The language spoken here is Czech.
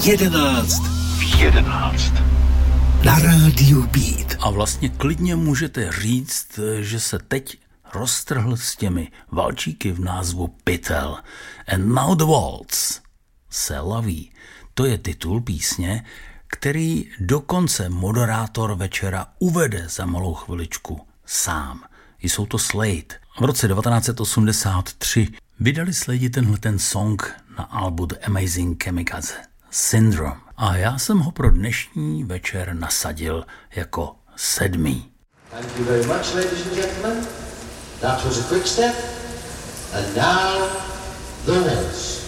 11. V 11. Na rádiu Beat. A vlastně klidně můžete říct, že se teď roztrhl s těmi valčíky v názvu Pytel. And Now the Waltz se laví. To je titul písně, který dokonce moderátor večera uvede za malou chviličku sám. Jsou to Slade. V roce 1983 vydali Slade tenhleten song na albu The Amazing Kamikaze Syndrome. A já jsem ho pro dnešní večer nasadil jako 7. Thank you very much, ladies and gentlemen. That was a quick step. And now, the waltz.